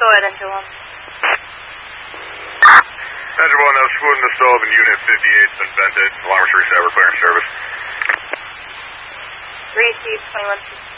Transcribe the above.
go ahead, Engine 1. Engine 1, that's Swooden to Sullivan, Unit 58's been vented. Alarm 37, clearing service. Receive 21.